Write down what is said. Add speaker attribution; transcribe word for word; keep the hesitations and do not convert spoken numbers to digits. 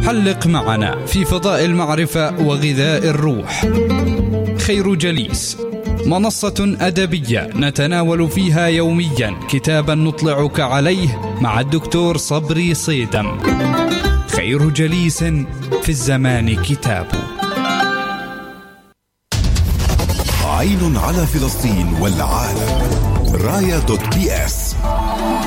Speaker 1: حلق معنا في فضاء المعرفة وغذاء الروح. خير جليس، منصة أدبية نتناول فيها يوميا كتابا نطلعك عليه مع الدكتور صبري صيدم. خير جليس في الزمان كتاب.
Speaker 2: عين على فلسطين والعالم. راية دوت بي اس.